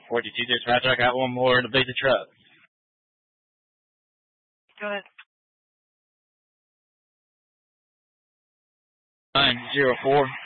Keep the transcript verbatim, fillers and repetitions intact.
forty-two dispatch, I got one more in the big truck. Go ahead. nine zero four